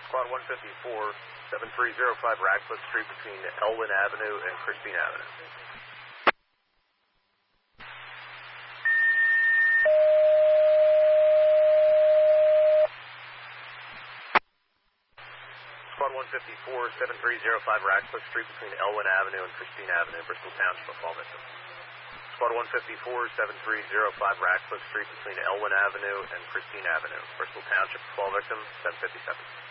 Squad 154, 7305 Radcliffe Street between Elwyn Avenue and Christine Avenue. Squad 154, 7305 Radcliffe Street between Elwyn Avenue and Christine Avenue, Bristol Township, a fall victim. Squad 154, 7305 Radcliffe Street between Elwyn Avenue and Christine Avenue, Bristol Township, fall victim, 1057.